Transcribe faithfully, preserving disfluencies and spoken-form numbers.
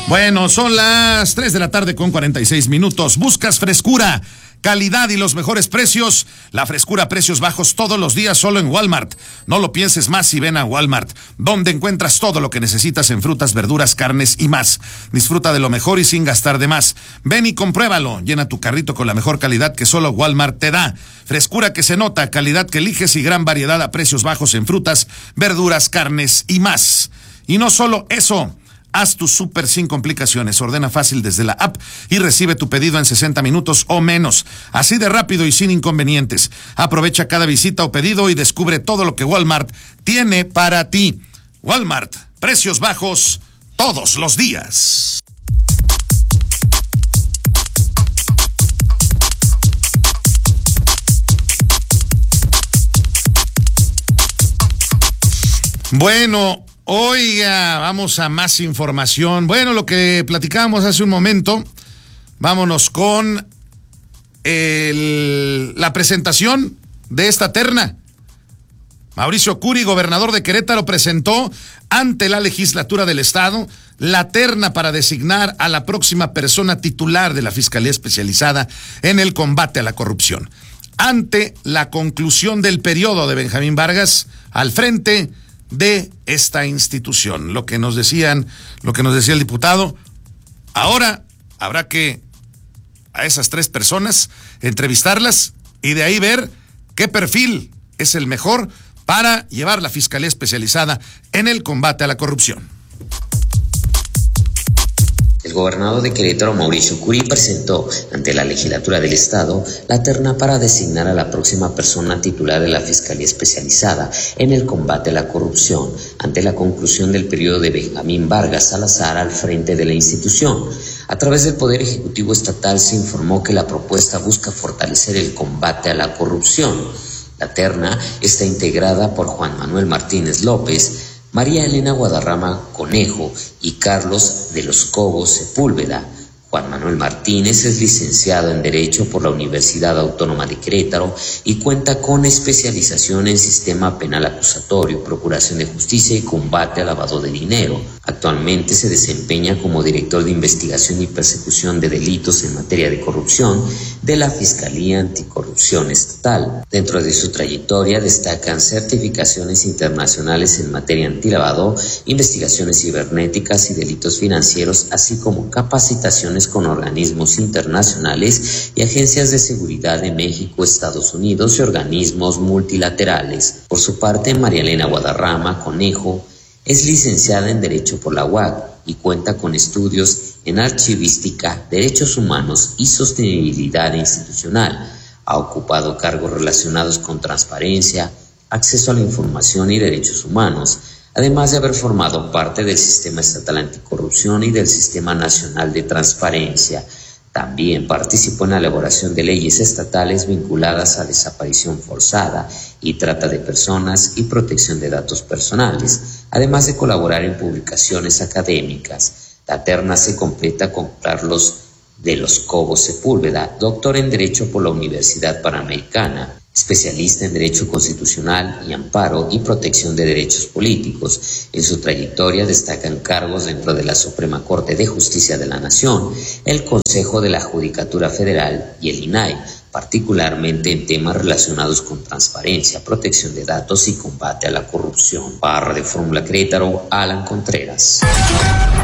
Bueno, son las tres de la tarde con cuarenta y seis minutos. ¿Buscas frescura, calidad y los mejores precios? La frescura a precios bajos todos los días solo en Walmart. No lo pienses más y ven a Walmart, donde encuentras todo lo que necesitas en frutas, verduras, carnes y más. Disfruta de lo mejor y sin gastar de más. Ven y compruébalo. Llena tu carrito con la mejor calidad que solo Walmart te da. Frescura que se nota, calidad que eliges y gran variedad a precios bajos en frutas, verduras, carnes y más. Y no solo eso. Haz tu súper sin complicaciones. Ordena fácil desde la app y recibe tu pedido en sesenta minutos o menos. Así de rápido y sin inconvenientes. Aprovecha cada visita o pedido y descubre todo lo que Walmart tiene para ti. Walmart, precios bajos todos los días. Bueno, oiga, vamos a más información. Bueno, lo que platicábamos hace un momento, vámonos con el, la presentación de esta terna. Mauricio Curi, gobernador de Querétaro, presentó ante la legislatura del estado la terna para designar a la próxima persona titular de la Fiscalía Especializada en el combate a la corrupción. Ante la conclusión del periodo de Benjamín Vargas al frente de esta institución. Lo que nos decían, lo que nos decía el diputado, ahora habrá que a esas tres personas entrevistarlas y de ahí ver qué perfil es el mejor para llevar la Fiscalía Especializada en el combate a la corrupción. El gobernador de Querétaro, Mauricio Curi, presentó ante la legislatura del estado la terna para designar a la próxima persona titular de la Fiscalía Especializada en el combate a la corrupción, ante la conclusión del periodo de Benjamín Vargas Salazar al frente de la institución. A través del Poder Ejecutivo Estatal se informó que la propuesta busca fortalecer el combate a la corrupción. La terna está integrada por Juan Manuel Martínez López, María Elena Guadarrama Conejo y Carlos de los Cobos Sepúlveda. Juan Manuel Martínez es licenciado en Derecho por la Universidad Autónoma de Querétaro y cuenta con especialización en Sistema Penal Acusatorio, Procuración de Justicia y Combate al Lavado de Dinero. Actualmente se desempeña como director de Investigación y Persecución de Delitos en materia de corrupción de la Fiscalía Anticorrupción Estatal. Dentro de su trayectoria destacan certificaciones internacionales en materia antilavado, investigaciones cibernéticas y delitos financieros, así como capacitaciones con organismos internacionales y agencias de seguridad de México, Estados Unidos y organismos multilaterales. Por su parte, María Elena Guadarrama Conejo es licenciada en Derecho por la U A C y cuenta con estudios en Archivística, Derechos Humanos y Sostenibilidad Institucional. Ha ocupado cargos relacionados con transparencia, acceso a la información y derechos humanos, además de haber formado parte del Sistema Estatal Anticorrupción y del Sistema Nacional de Transparencia. También participó en la elaboración de leyes estatales vinculadas a desaparición forzada y trata de personas y protección de datos personales, además de colaborar en publicaciones académicas. La terna se completa con Carlos de los Cobos Sepúlveda, doctor en Derecho por la Universidad Panamericana, especialista en Derecho Constitucional y Amparo y Protección de Derechos Políticos. En su trayectoria destacan cargos dentro de la Suprema Corte de Justicia de la Nación, el Consejo de la Judicatura Federal y el I N A I, particularmente en temas relacionados con transparencia, protección de datos y combate a la corrupción. Para de Fórmula Querétaro, Alan Contreras.